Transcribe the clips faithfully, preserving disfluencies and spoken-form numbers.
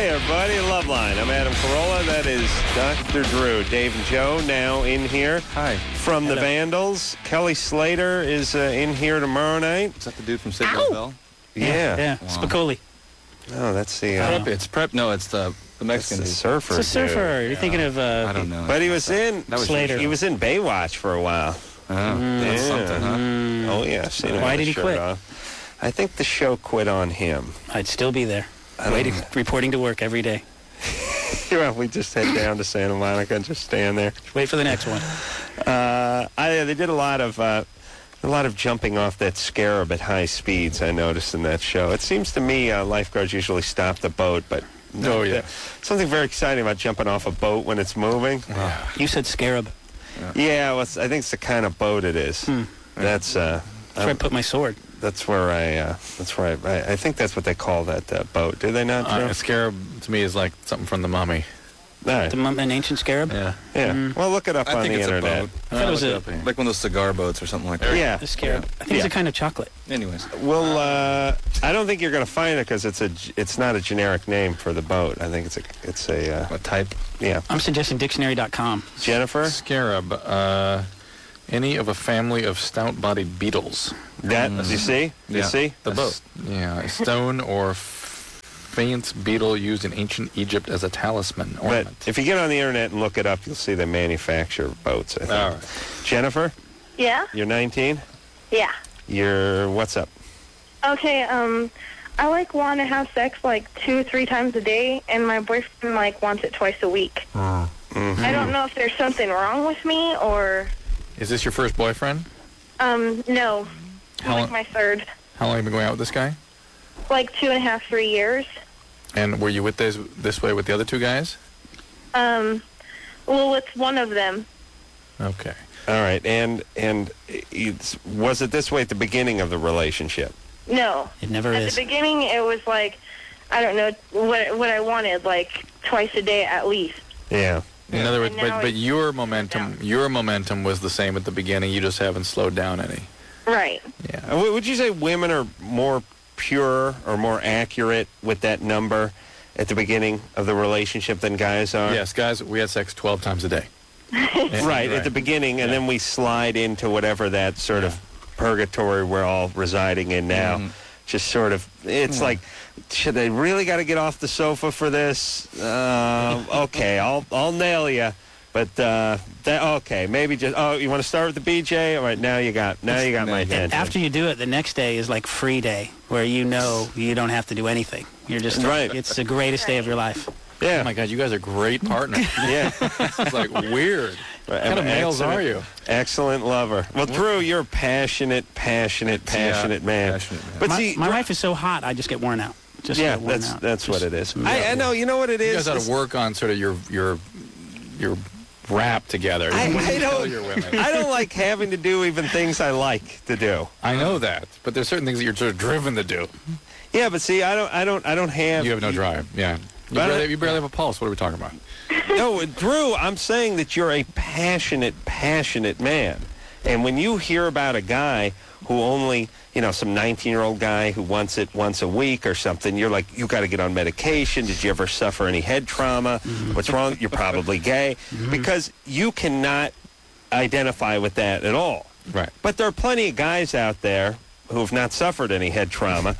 Hey, everybody, Loveline. I'm Adam Carolla. That is Doctor Drew. Dave and Joe now in here. Hi. From Hello. The Vandals. Kelly Slater is uh, in here tomorrow night. Is that the dude from Sidney Bell? Yeah. Yeah, Wow. Spicoli. Oh, that's the... Uh, Prep, it's Prep. No, it's the, the Mexican the dude. surfer. It's a surfer. dude. You're thinking of... Uh, I don't know. But he was in... That was Slater. He was in Baywatch for a while. Oh, that's Yeah. something, huh? Mm, Oh, yeah. I've seen him Why with did he the shirt quit? off. I think the show quit on him. I'd still be there. I Waiting, don't reporting to work every day. Well, we just head down to Santa Monica and just stand there. Wait for the next one. Uh, I, they did a lot of uh, a lot of jumping off that scarab at high speeds. I noticed in that show. It seems to me uh, lifeguards usually stop the boat, but no, Oh, yeah. something very exciting about jumping off a boat when it's moving. Wow. You said scarab. Yeah, well, it's, I think it's the kind of boat it is. Hmm. That's uh, That's where I um, put my sword. that's where I uh, that's where I, I I think that's what they call that uh, boat. Do they not? Uh, Joe? a scarab to me is like something from the Mummy. All right. The, mum- an ancient scarab? Yeah. Yeah. Mm. Well, look it up I on think the it's internet. a boat. I thought it was a, Like one of those cigar boats or something like that. Yeah. a scarab. I think Yeah. it's a kind of chocolate. Anyways. Well, uh, I don't think you're going to find it because it's a g- it's not a generic name for the boat. I think it's a it's a uh, A type. yeah. I'm suggesting dictionary dot com. Jennifer, Scarab. Uh, any of a family of stout-bodied beetles. that Mm. you see, you Yeah. see. The A boat. s- Yeah. A stone or faience beetle used in ancient Egypt as a talisman But ornament. if you get on the internet and look it up, you'll see they manufacture boats. I think. All right. Jennifer, Yeah? you're nineteen. Yeah. You're what's up? Okay, um, I, like, want to have sex, like, two, three times a day, and my boyfriend, like, wants it twice a week. Mm-hmm. I don't know if there's something wrong with me, or, Is this your first boyfriend? um, no. How, like long, my third. how long have you been going out with this guy? Like, two and a half, three years. And were you with this this way with the other two guys? Um, well, it's one of them. Okay. All right, and and it's, was it this way at the beginning of the relationship? No. It never At is. the beginning, it was, like, I don't know, what what I wanted, like, twice a day at least. Yeah. In other words, And now but, but it's your momentum, down. your momentum was the same at the beginning. You just haven't slowed down any. Right. Yeah. Uh, w- Would you say women are more pure or more accurate with that number at the beginning of the relationship than guys are? Yes, guys, we had sex twelve times a day. Right, at the beginning, and Yeah. then we slide into whatever that sort of purgatory we're all residing in now. Mm-hmm. Just sort of, it's like, should they really got to get off the sofa for this? Uh, okay, I'll I'll nail you. But uh, that, okay, maybe just oh, you want to start with the B J? All right, now you got now you got my attention. After you do it, the next day is like free day, where you know you don't have to do anything. You're just Right. It's the greatest day of your life. yeah, Oh my God, you guys are great partners. yeah. It's like weird. What kind of males Excellent- are you? Excellent lover. Well, Drew, you're a passionate, passionate, passionate man. passionate man. But my, see, my wife is so hot, I just get worn out. Just yeah, get worn that's out. that's what Just- it is. it's I, I know. You know what it You is. guys ought It's- to work on sort of your your your rap together. I, When you I tell don't. your women. I don't like having to do even things I like to do. I know that, but there's certain things that you're sort of driven to do. Yeah, but see, I don't. I don't. I don't have. You have no drive. Yeah. You But I- barely, you barely have a pulse. What are we talking about? No, Drew. I'm saying that you're a passionate, passionate man, and when you hear about a guy who only, you know, some nineteen-year-old guy who wants it once a week or something, you're like, you got to get on medication. Did you ever suffer any head trauma? What's wrong? You're probably gay, because you cannot identify with that at all. Right. But there are plenty of guys out there who have not suffered any head trauma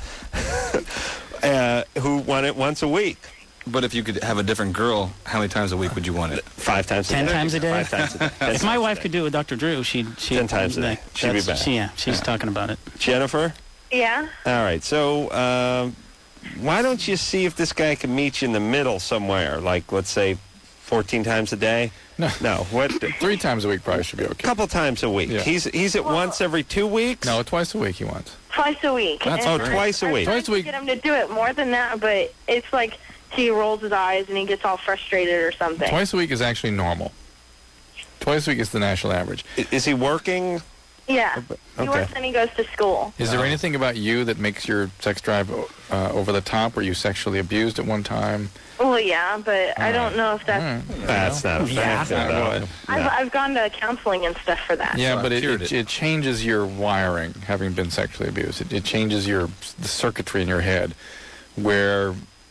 uh, who want it once a week. But if you could have a different girl, how many times a week would you want it? Five times a Ten day. times a day? Five times a day. Ten If my times a wife day. could do it with Doctor Drew, she'd... she'd Ten times a day. like, She'd be that's- back. She, yeah, she's talking about it. Jennifer? Yeah? All right. So um, why don't you see if this guy can meet you in the middle somewhere, like, let's say, fourteen times a day? No. No. What? A Three times a week probably should be okay. couple times a week. Yeah. He's he's at Well- once every two weeks? No, twice a week he wants. Twice a week. That's Oh, And twice a I week. tried Twice a week. to get him to do it more than that, but it's like he rolls his eyes and he gets all frustrated or something. Twice a week is actually normal. Twice a week is the national average. I- Is he working? Yeah. He Okay. works and he goes to school. Is there anything about you that makes your sex drive uh, over the top? Were you sexually abused at one time? Well, yeah, but I don't know if that's... All right. That's not a Yeah. factor, though. I've, Yeah. I've gone to counseling and stuff for that. Yeah, So but I it, cured it, it. it changes your wiring, having been sexually abused. It, it changes your the circuitry in your head, where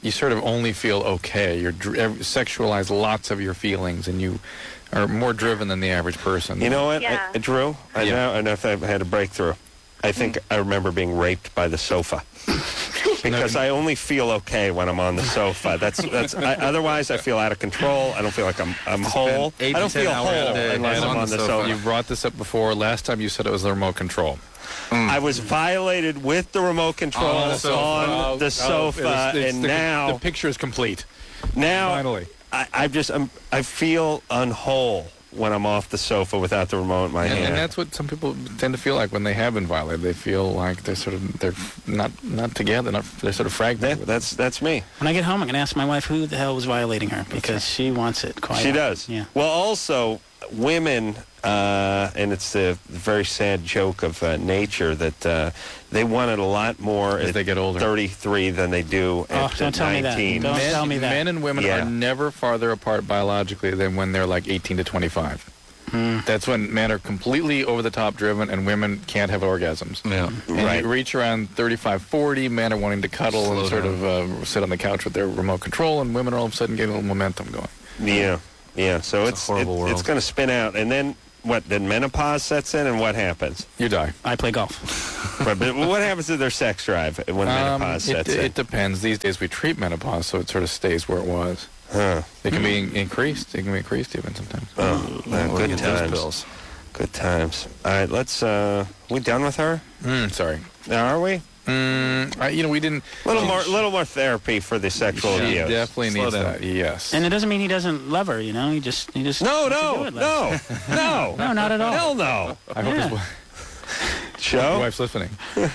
you sort of only feel okay. You're dr- ev- sexualize lots of your feelings, and you are more driven than the average person. You know what, Yeah. I, Drew? I Yeah. know, I know if I've had a breakthrough. I think I remember being raped by the sofa. Because I only feel okay when I'm on the sofa. That's that's. I, otherwise, I feel out of control. I don't feel like I'm I'm whole. eight I to don't ten feel hours whole a day unless I'm on the sofa. You brought this up before. Last time you said it was the remote control. I was violated with the remote control On the sofa. on Oh, the oh, sofa, it was- it's and the, now the picture is complete. now Finally. I, I just I'm, I feel unwhole when I'm off the sofa without the remote in my And, hand. and that's what some people tend to feel like when they have been violated. They feel like they're sort of they're not not together. Not, they're sort of Yeah, fragmented. that's that's me. When I get home, I'm going to ask my wife who the hell was violating her because she wants it quite. She does. Yeah. Well, also women, uh, and it's the very sad joke of uh, nature that uh, they want it a lot more As at they get older. thirty-three than they do Oh, at don't tell me that. nineteen. Don't men, tell me that. Men and women Yeah. are never farther apart biologically than when they're like eighteen to twenty-five. Hmm. That's when men are completely over the top driven and women can't have orgasms. Yeah. And Right. you reach around thirty-five, forty, men are wanting to cuddle Slow and sort down. of uh, sit on the couch with their remote control, and women are all of a sudden getting a little momentum going. Yeah, yeah. So It's a it's horrible it- world. it's going to spin out, and then what? Then menopause sets in, and what happens? You die. I play golf. Right, but what happens to their sex drive when Um, menopause it, sets in? it depends. These days we treat menopause so it sort of stays where it was. Huh. It can be increased. It can be increased even sometimes. Oh, uh, We'll good get those times. pills. Good times. All right, let's. Uh, we done with her? Mm, sorry. Now, are we? Mm, I, you know, we didn't. A little more, little more therapy for the sexual She abuse. definitely Slow needs down. that. Yes. And it doesn't mean he doesn't love her, you know. He just, he just. No, wants to do no, it less. no, no, No, not at all. hell no. I hope Yeah. his, wi- his Joe, wife's listening.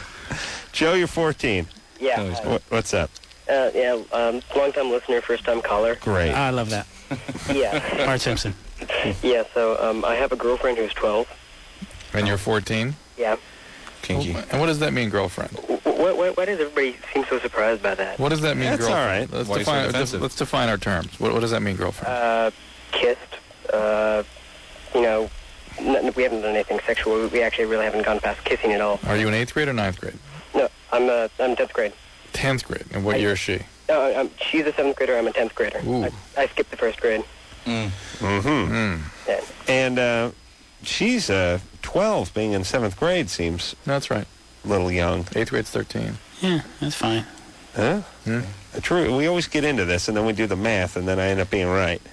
Joe, you're fourteen. Yeah. No, he's hi. What, what's up? Uh, yeah. Um, long time listener, first time caller. Great. I love that. Yeah. Bart Simpson. Yeah. So um, I have a girlfriend who's twelve. And you're fourteen? Yeah. Kinky. And what does that mean, girlfriend? Why, why, why does everybody seem so surprised by that? What does that mean, That's girlfriend? all right. Let's Why are you so define, defensive? let's define our terms. What, what does that mean, girlfriend? Uh, kissed. Uh, you know, n- we haven't done anything sexual. We- We actually really haven't gone past kissing at all. Are you in eighth grade or ninth grade? No, I'm uh, I'm tenth grade. Tenth grade. And what I- year is she? No, I'm, she's a seventh grader. I'm a tenth grader. Ooh. I, I skipped the first grade. Mm. Mm-hmm. Mm. Yeah. And uh, she's uh, twelve, being in seventh grade seems That's right. a little young. Eighth grade's thirteen. Yeah, that's fine. Huh? Hmm? True. We always get into this, and then we do the math, and then I end up being right.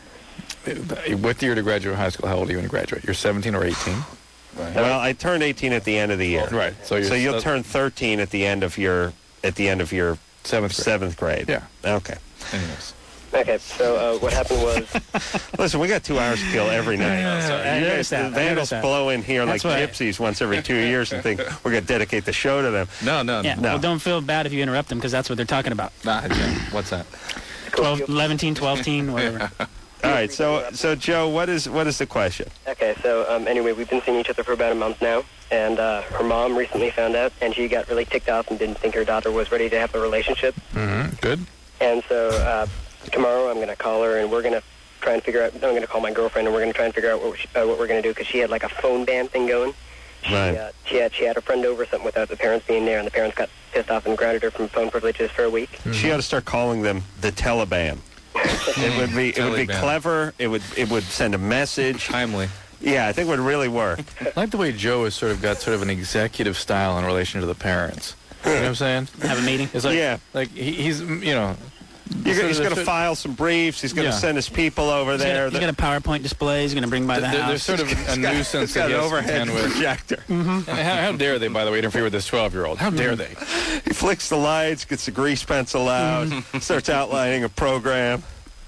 What year to graduate high school? How old are you when you graduate? You're seventeen or eighteen? Right. Well, I turned eighteen at the end of the year. Right. So, you're So you'll uh, turn thirteen at the end of your at the end of your seventh grade. seventh grade. Yeah. Okay. Anyways. Okay. So uh, what happened was, Listen, we got two hours to kill every night. Yeah, Sorry. I You noticed guys, that. the I vandals noticed that. blow in here That's like why- gypsies once every two years and think we're going to dedicate the show to them. No, no, Yeah. no. No. Well, don't feel bad if you interrupt them because that's what they're talking about. Nah, yeah. What's that? twelve, eleven, twelve, whatever. All right. So, so Joe, what is what is the question? okay. So um, anyway, we've been seeing each other for about a month now, and uh, her mom recently found out, and she got really ticked off and didn't think her daughter was ready to have a relationship. Mm-hmm. Good. And so uh, tomorrow I'm going to call her, and we're going to try and figure out. I'm going to call my girlfriend, and we're going to try and figure out what, she, uh, what we're going to do because she had like a phone ban thing going. She, Right. uh, she had she had a friend over, something without the parents being there, and the parents got pissed off and grounded her from phone privileges for a week. She ought to start calling them the Taliban. It would be it would be Taliban. clever. It would it would send a message. Timely. Yeah, I think it would really work. I like the way Joe has sort of got sort of an executive style in relation to the parents. You know what I'm saying? Have a meeting. It's like, Yeah. like he, he's, you know. You're, sort he's of- going to file some briefs. He's going to Yeah. send his people over He's there. got, he's got a PowerPoint display. He's going to bring by the There- house. There's sort of a nuisance He's got that an he has to overhead contend with. projector. And how, how dare they, by the way, interfere with this twelve-year-old? How dare they? He flicks the lights, gets the grease pencil out, starts outlining a program.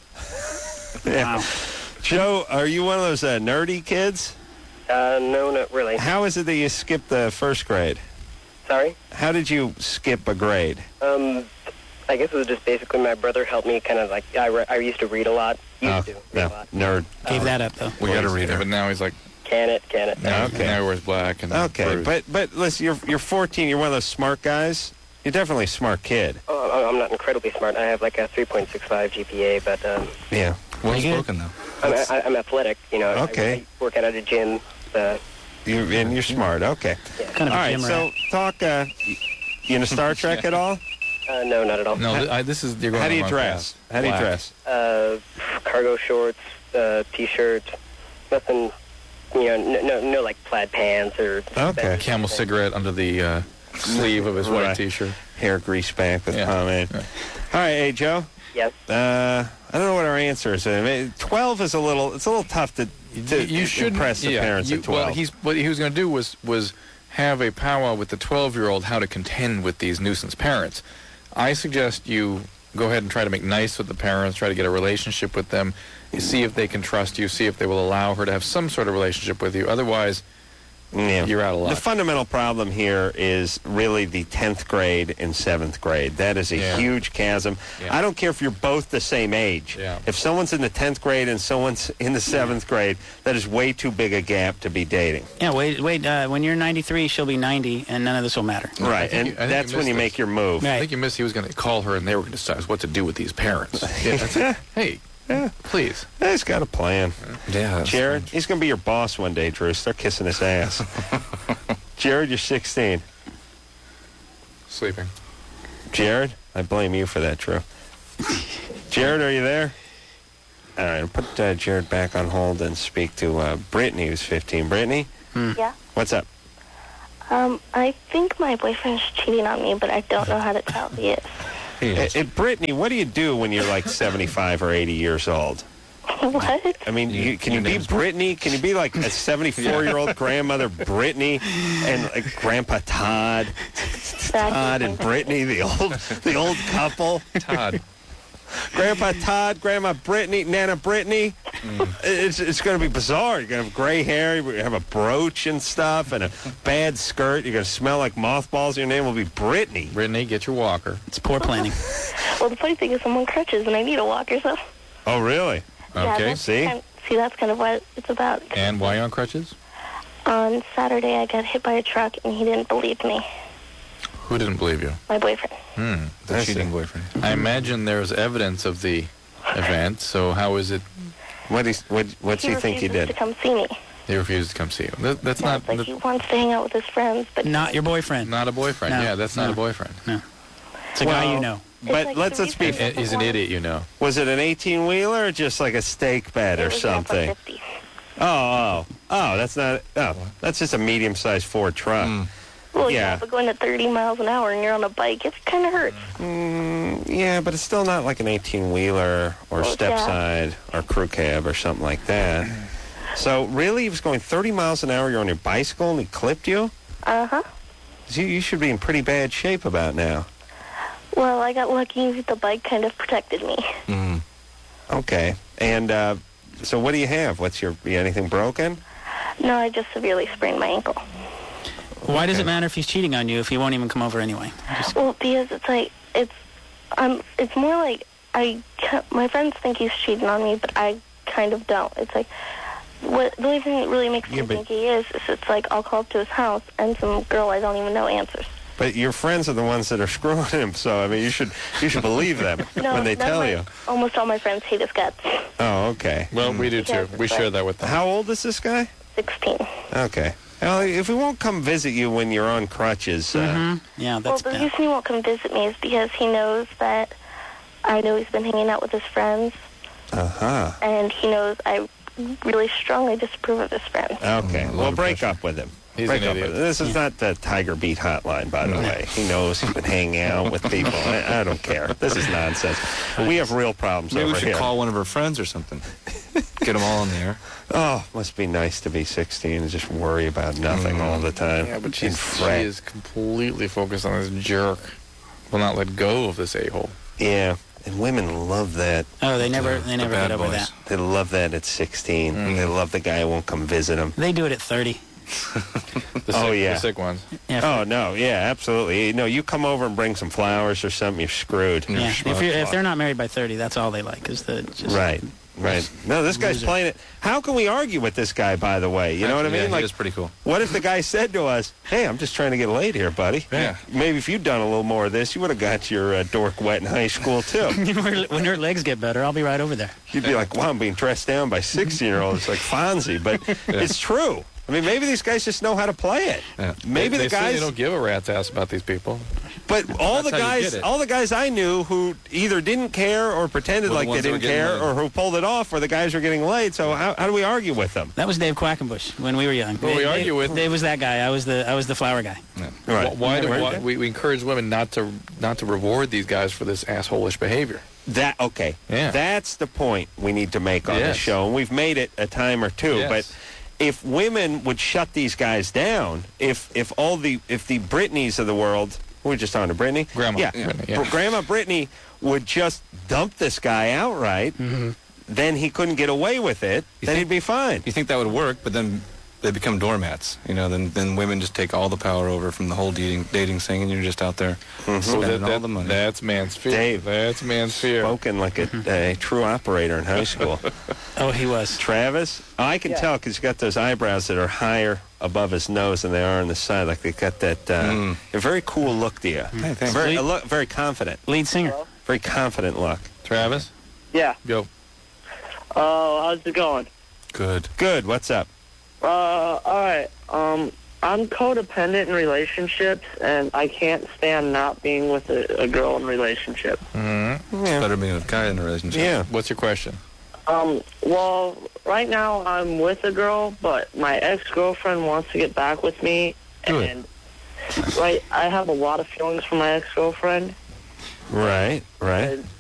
Yeah. Wow. Joe, are you one of those uh, nerdy kids? Uh, no, not really. How is it that you skipped the first grade? Sorry. How did you skip a grade? Um, I guess it was just basically my brother helped me kind of like, I, re- I used to read a lot. Used Oh, to read no, a lot. nerd. Gave that up, though. We got to read Yeah, her. but now he's like, Can it, can it. now, Okay. now he wears black. And Okay, bruised. but but listen, you're you're fourteen. You're one of those smart guys. You're definitely a smart kid. Oh, I- I'm not incredibly smart. I have like a three point six five G P A, but um, Yeah. Well Pretty good. spoken, though. I'm, I, I'm athletic. You know, I- Okay. I, work out at a gym. Uh, You and you're smart. Okay. Kind of All a right. gym So rat. talk. Uh, you into Star Trek at all? Uh, no, not at all. No, th- I, this is you're going How do the you wrong dress? path. How do you Black. dress? Uh, cargo shorts, uh, t-shirts, nothing, you know, no, no, no like plaid pants or... Okay. Camel cigarette under the uh, sleeve of his white Right. T-shirt. Hair grease back with Yeah. pomade. Yeah. All right, hey, Joe. Yes. Uh, I don't know what our answer is. I mean, twelve is a little, it's a little tough to, to you should impress the yeah, parents you, at twelve. Well, he's what he was going to do was was have a powwow with the twelve-year-old how to contend with these nuisance parents. I suggest you go ahead and try to make nice with the parents, try to get a relationship with them, see if they can trust you, see if they will allow her to have some sort of relationship with you. Otherwise, Yeah. you're out of luck. The fundamental problem here is really the tenth grade and seventh grade. That is a Yeah. huge chasm. Yeah. I don't care if you're both the same age. Yeah. If someone's in the tenth grade and someone's in the seventh grade, that is way too big a gap to be dating. Yeah, wait, wait. Uh, when you're ninety-three, she'll be ninety, and none of this will matter. Right, think and you- I think that's you when you missed make this. your move. Right. I think you missed he was going to call her and they were going to decide what to do with these parents. Yeah, that's it. Hey, please. He's got a plan. Yeah. Jared, he's going to be your boss one day, Drew. Start kissing his ass. Jared, you're sixteen. Sleeping. Jared, I blame you for that, Drew. Jared, are you there? All right, I'll put uh, Jared back on hold and speak to uh, Brittany, who's fifteen. Brittany, Yeah. what's up? Um, I think my boyfriend's cheating on me, but I don't know how to tell if he is. Uh, uh, Brittany, what do you do when you're like seventy-five or eighty years old? What? I mean, you, can you your be name's- Brittany? Can you be like a seventy-four-year-old grandmother Brittany and like Grandpa Todd, Todd and Brittany, the old, the old couple? Todd. Grandpa Todd, Grandma Brittany, Nana Brittany. It's it's going to be bizarre. You're going to have gray hair. You're going to have a brooch and stuff and a bad skirt. You're going to smell like mothballs. Your name will be Brittany. Brittany, get your walker. It's poor planning. Well, the funny thing is I'm on crutches and I need a walker, so... Oh, really? Yeah, Okay. that's See? Kind see, that's kind of what it's about. And why on crutches? On Saturday, I got hit by a truck, and he didn't believe me. Who didn't believe you? My boyfriend. Hmm. The That's cheating it. boyfriend. I imagine there's evidence of the event, so how is it What is what? What's he think he refuses did? to come see me. he refused to come see you? That, that's Yeah, not it's like that- he wants to hang out with his friends, but... Not your boyfriend. not a boyfriend. No. Yeah, that's not No. a boyfriend. It's a guy Well- you know. It's But like let's the let's be. reason- And he's an idiot, you know. Was it an eighteen-wheeler or just like a steak bed It or was something? F one fifty. Oh, oh, oh! That's not. Oh, that's just a medium-sized Ford truck. Mm. Well, Yeah. yeah, but going at thirty miles an hour and you're on a bike, it kind of hurts. Mm, yeah, but it's still not like an eighteen-wheeler or Well, stepside or crew cab or something like that. So really, he was going thirty miles an hour. You're on your bicycle, and he clipped you. Uh-huh. You, you should be in pretty bad shape about now. Well, I got lucky. The bike kind of protected me. Mm. Okay, and uh, so what do you have? What's your anything broken? No, I just severely sprained my ankle. Why does Okay. it matter if he's cheating on you if he won't even come over anyway? Just, Well, because it's like, it's, um, it's more like, I, ca- my friends think he's cheating on me, but I kind of don't. It's like, what, the only thing that really makes Yeah, me but- think he is, is it's like, I'll call up to his house and some girl I don't even know answers. But your friends are the ones that are screwing him. So I mean, you should you should believe them No, when they none of tell my- you. Almost all my friends hate his guts. Oh, okay. Well, we do too. Because We it's share like- that with them. How old is this guy? sixteen. Okay. Well, if he won't come visit you when you're on crutches, uh, Mhm. Yeah, Well, that's the bad. reason he won't come visit me is because he knows that I know he's been hanging out with his friends, uh-huh. and he knows I really strongly disapprove of his friends. Okay. Mm, a lot Well, of break pressure. up with him. He's break an up idiot. with him. This is not the Tiger Beat hotline, by the way. He knows he's been hanging out with people. I, I don't care. This is nonsense. We have real problems Maybe over we should here. call one of her friends or something. Get them all in the air. Oh, must be nice to be sixteen and just worry about nothing all the time. Yeah, but And she's, she fret. is completely focused on this jerk. Will not let go of this a-hole. Yeah, and women love that. Oh, they never, The- they the never bad get over boys. that. They love that at sixteen. Mm. They love the guy who won't come visit them. They do it at thirty. The Oh, sick, yeah. The sick ones. Yeah. Oh, no, yeah, absolutely. No, you come over and bring some flowers or something, you're screwed. yeah. If, schmuck you're, if fuck. they're not married by thirty, that's all they like is the just Right, right. No, this guy's Loser. playing it. How can we argue with this guy, by the way? You know what I Yeah, mean? he Like, is pretty cool. what if the guy said to us, hey, I'm just trying to get laid here, buddy? Yeah. Maybe if you'd done a little more of this, you would have got your uh, dork wet in high school, too. when her legs get better, I'll be right over there. You'd be like, wow, I'm being dressed down by sixteen-year-olds like Fonzie. But it's true. I mean, maybe these guys just know how to play it. Yeah. Maybe they, the they say guys... they don't give a rat's ass about these people. But all the That's how you guys, get it. all the guys I knew who either didn't care or pretended Were the like they ones that were didn't getting care, laid. or who pulled it off, were the guys who were getting laid. So how, how do we argue with them? That was Dave Quackenbush when we were young. Well, we Dave, argue with- Dave was that guy. I was the I was the flower guy. Right. Wh- Why do Right. why, we, we encourage women not to not to reward these guys for this assholish behavior? That okay? Yeah. That's the point we need to make on Yes. this show, and we've made it a time or two. Yes. But if women would shut these guys down, if if all the if the Britneys of the world, we were just on to Brittany, Grandma yeah, Brittany, yeah. Br- Grandma Brittany would just dump this guy outright, then he couldn't get away with it. You then think- he'd be fine. You think that would work, but then they become doormats. You know, then then women just take all the power over from the whole dating dating thing, and you're just out there So spending that, all that- the money. That's man's fear. Dave. That's man's fear. Spoken like a, a true operator in high school. Oh, he was. Travis, oh, I can Yeah. tell because he's got those eyebrows that are higher above his nose than they are on the side. Like they got that uh, Mm. a very cool look to you. Hey, thanks. Very, a look, very confident. Lead singer. Very confident look. Travis, Yeah. go. Uh, how's it going? Good. Good. What's up? Uh, all right. Um, I'm codependent in relationships, and I can't stand not being with a, a girl in a relationship. Mm-hmm. It's better being with a guy in a relationship. Yeah. What's your question? Um, well, right now I'm with a girl, but my ex-girlfriend wants to get back with me, Do it. and right, I have a lot of feelings for my ex-girlfriend. Right. Right. And